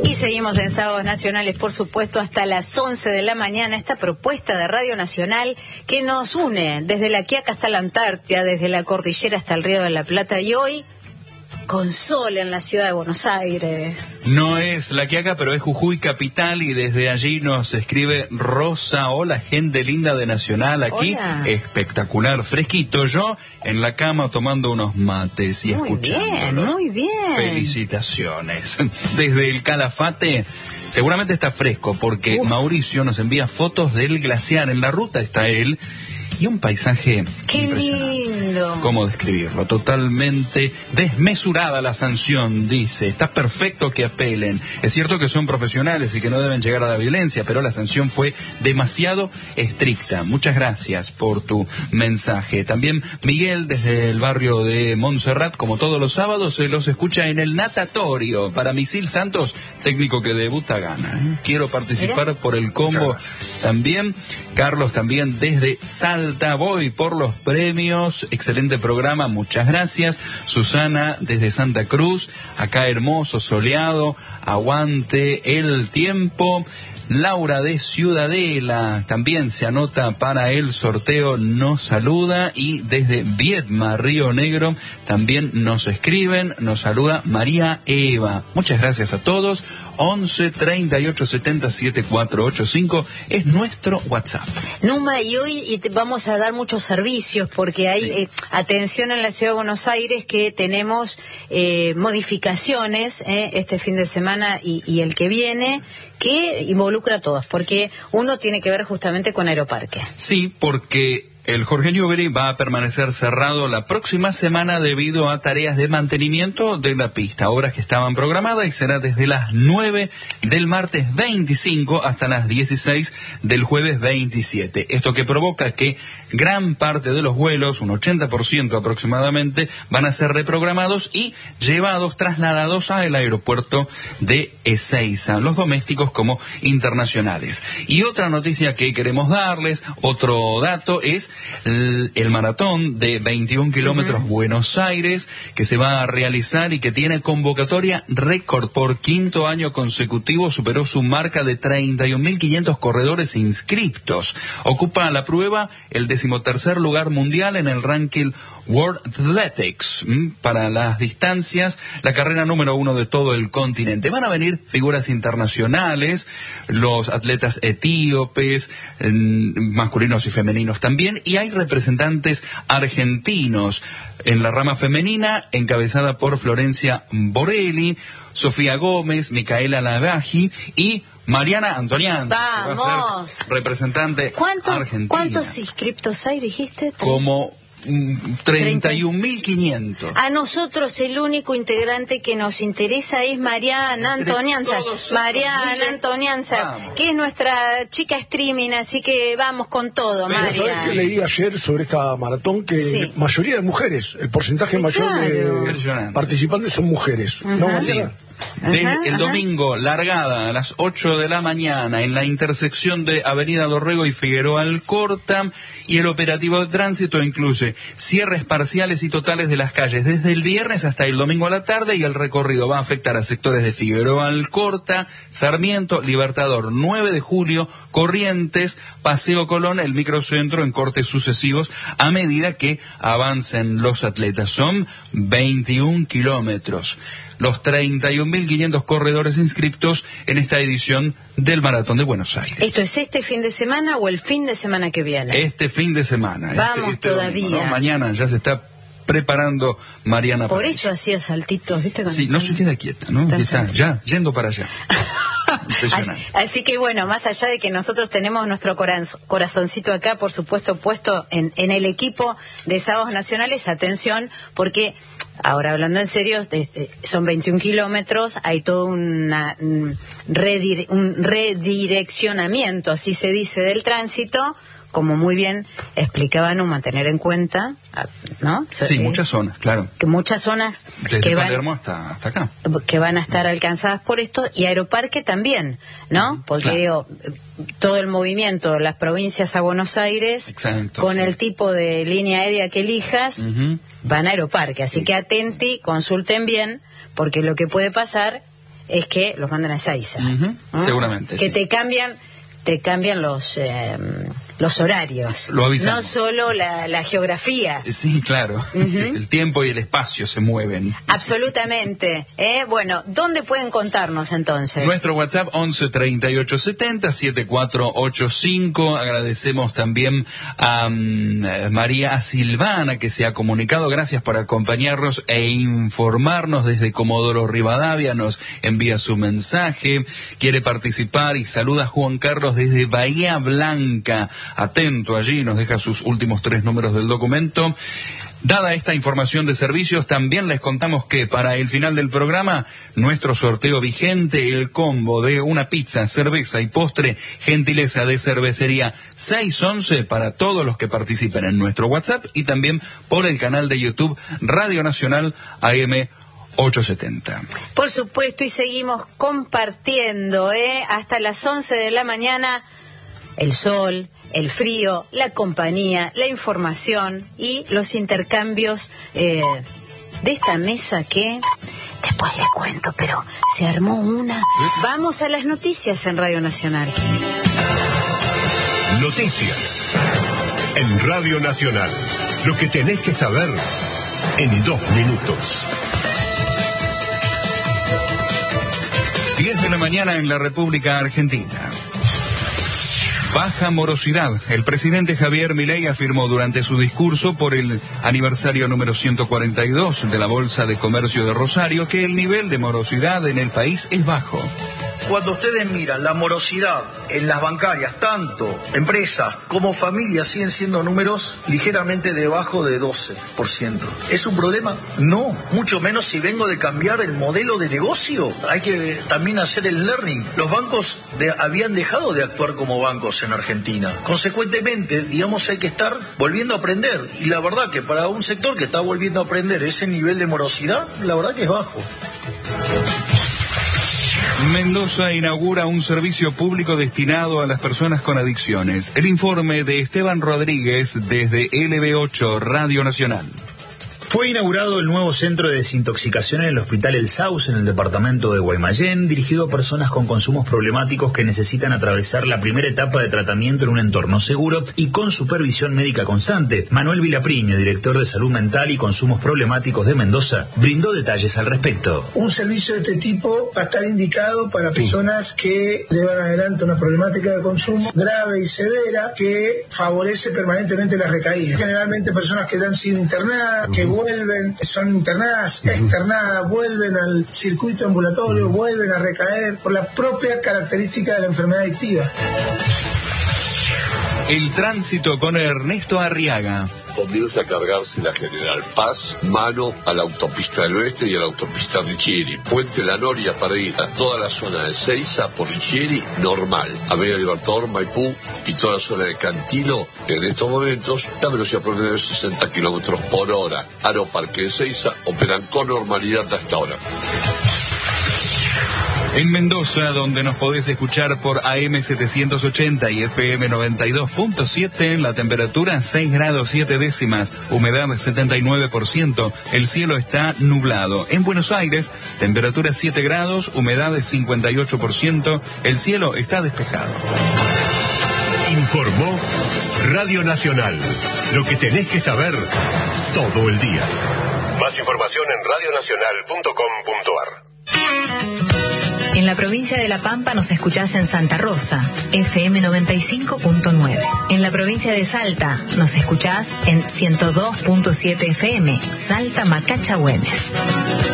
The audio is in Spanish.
Y seguimos en Sábados Nacionales, por supuesto, hasta las 11 de la mañana. Esta propuesta de Radio Nacional que nos une desde la Quiaca hasta la Antártida, desde la cordillera hasta el Río de la Plata. Y hoy, con sol en la ciudad de Buenos Aires. No es La Quiaca, pero es Jujuy capital, y desde allí nos escribe Rosa. Hola, gente linda de Nacional, aquí. Hola. Espectacular, fresquito. Yo en la cama tomando unos mates y escuchándolos. Muy bien. Felicitaciones. Desde el Calafate, seguramente está fresco, porque Mauricio nos envía fotos del glaciar. En la ruta está él. Y un paisaje ¡qué impresionante. lindo! ¿Cómo describirlo? Totalmente desmesurada la sanción, dice. Está perfecto que apelen. Es cierto que son profesionales y que no deben llegar a la violencia, pero la sanción fue demasiado estricta. Muchas gracias por tu mensaje. También Miguel, desde el barrio de Montserrat, como todos los sábados, se los escucha en el natatorio. Para Misil Santos, técnico que debuta gana. Quiero participar por el combo también. Carlos también desde Salta, voy por los premios, excelente programa, muchas gracias. Susana desde Santa Cruz, acá hermoso, soleado, aguante el tiempo. Laura de Ciudadela también se anota para el sorteo, nos saluda. Y desde Viedma, Río Negro, también nos escriben, nos saluda María Eva. Muchas gracias a todos. 11 38 70 7485 es nuestro WhatsApp. Numa, y hoy vamos a dar muchos servicios porque hay atención en la Ciudad de Buenos Aires, que tenemos modificaciones este fin de semana y el que viene, que involucra a todos, porque uno tiene que ver justamente con Aeroparque. Sí, porque el Jorge Newbery va a permanecer cerrado la próxima semana debido a tareas de mantenimiento de la pista, obras que estaban programadas, y será desde las 9 del martes 25 hasta las 16 del jueves 27. Esto que provoca que gran parte de los vuelos, un 80% aproximadamente, van a ser reprogramados y trasladados al aeropuerto de Ezeiza, los domésticos como internacionales. Y otra noticia que queremos darles, otro dato, es el maratón de 21 kilómetros Buenos Aires, que se va a realizar y que tiene convocatoria récord. Por quinto año consecutivo superó su marca de 31.500 corredores inscriptos. Ocupa la prueba el 13º lugar mundial en el ranking World Athletics. Para las distancias, la carrera número 1 de todo el continente. Van a venir figuras internacionales, los atletas etíopes, masculinos y femeninos también, y hay representantes argentinos en la rama femenina, encabezada por Florencia Borelli, Sofía Gómez, Micaela Lavaji y Mariana Antonian. ¡Vamos! Va a ser representante argentina. ¿Cuántos inscriptos hay, dijiste? Como 31.500. A nosotros el único integrante que nos interesa es Mariana Antonianza. Mariana Antonianza, que es nuestra chica streaming, así que vamos con todo, Mariana. ¿Sabes qué leí ayer sobre esta maratón? Que mayoría de mujeres, el porcentaje mayor de participantes son mujeres. ¿No, sí. Desde el domingo, largada a las 8 de la mañana en la intersección de Avenida Dorrego y Figueroa Alcorta, y el operativo de tránsito incluye cierres parciales y totales de las calles desde el viernes hasta el domingo a la tarde, y el recorrido va a afectar a sectores de Figueroa Alcorta, Sarmiento, Libertador, 9 de Julio, Corrientes, Paseo Colón, el microcentro en cortes sucesivos a medida que avancen los atletas. Son 21 kilómetros. Los 31.500 corredores inscriptos en esta edición del Maratón de Buenos Aires. ¿Esto es este fin de semana o el fin de semana que viene? Este fin de semana. Vamos todavía. Domingo, ¿no? Mañana ya se está preparando Mariana. Por eso hacía saltitos, ¿viste? Sí, no se queda quieta, ¿no? Está ya yendo para allá. Así que bueno, más allá de que nosotros tenemos nuestro corazoncito acá, por supuesto, puesto en el equipo de Sábados Nacionales, atención, porque ahora hablando en serio, son 21 kilómetros, hay todo un redireccionamiento, así se dice, del tránsito, como muy bien explicaba Numa, tener en cuenta, ¿no? Sí, muchas zonas, claro. Que muchas zonas desde Palermo hasta acá, que van a estar alcanzadas por esto, y Aeroparque también, ¿no? Porque digo, todo el movimiento, las provincias a Buenos Aires, con el tipo de línea aérea que elijas, van a Aeroparque, así que atenti, consulten bien, porque lo que puede pasar es que los mandan a Ezeiza. Seguramente. Que sí. te cambian los horarios, no solo la geografía. Sí, claro. El tiempo y el espacio se mueven. Absolutamente. Bueno, ¿dónde pueden contarnos entonces? Nuestro WhatsApp 11 38 70 7485. Agradecemos también a María Silvana, que se ha comunicado. Gracias por acompañarnos e informarnos desde Comodoro Rivadavia. Nos envía su mensaje, quiere participar y saluda a Juan Carlos desde Bahía Blanca. Atento allí, nos deja sus últimos 3 números del documento. Dada esta información de servicios, también les contamos que para el final del programa, nuestro sorteo vigente, el combo de una pizza, cerveza y postre, gentileza de cervecería 611 para todos los que participen en nuestro WhatsApp y también por el canal de YouTube Radio Nacional AM 870. Por supuesto, y seguimos compartiendo hasta las 11 de la mañana el sol, el frío, la compañía, la información y los intercambios de esta mesa que después les cuento, pero se armó una. Vamos a las noticias en Radio Nacional. Noticias en Radio Nacional. Lo que tenés que saber en 2 minutos. 10 de la mañana en la República Argentina. Baja morosidad. El presidente Javier Milei afirmó durante su discurso por el aniversario número 142 de la Bolsa de Comercio de Rosario que el nivel de morosidad en el país es bajo. Cuando ustedes miran la morosidad en las bancarias, tanto empresas como familias siguen siendo números ligeramente debajo de 12%. ¿Es un problema? No, mucho menos si vengo de cambiar el modelo de negocio. Hay que también hacer el learning. Los bancos habían dejado de actuar como bancos en Argentina. Consecuentemente, digamos, hay que estar volviendo a aprender. Y la verdad que para un sector que está volviendo a aprender ese nivel de morosidad, la verdad que es bajo. Mendoza inaugura un servicio público destinado a las personas con adicciones. El informe de Esteban Rodríguez desde LB8 Radio Nacional. Fue inaugurado el nuevo centro de desintoxicación en el Hospital El Sauce, en el departamento de Guaymallén, dirigido a personas con consumos problemáticos que necesitan atravesar la primera etapa de tratamiento en un entorno seguro y con supervisión médica constante. Manuel Vilapriño, director de Salud Mental y Consumos Problemáticos de Mendoza, brindó detalles al respecto. Un servicio de este tipo va a estar indicado para personas que llevan adelante una problemática de consumo grave y severa que favorece permanentemente las recaídas. Generalmente personas que han sido internadas, que vuelven, son internadas, externadas, vuelven al circuito ambulatorio, vuelven a recaer por la propia característica de la enfermedad adictiva. El tránsito con Ernesto Arriaga. Comienza a cargarse la General Paz, mano a la autopista del Oeste y a la autopista Richieri. Puente La Noria para ir a toda la zona de Ezeiza por Richieri, normal. Avenida Libertador, Maipú y toda la zona de Cantilo, en estos momentos, la velocidad promedio de 60 kilómetros por hora. Aeroparque de Ezeiza operan con normalidad hasta ahora. En Mendoza, donde nos podés escuchar por AM 780 y FM 92.7, la temperatura 6 grados 7 décimas, humedad 79%, el cielo está nublado. En Buenos Aires, temperatura 7 grados, humedad 58%, el cielo está despejado. Informó Radio Nacional. Lo que tenés que saber todo el día. Más información en radionacional.com.ar. En la provincia de La Pampa nos escuchás en Santa Rosa, FM 95.9. En la provincia de Salta nos escuchás en 102.7 FM, Salta Macacha Güemes.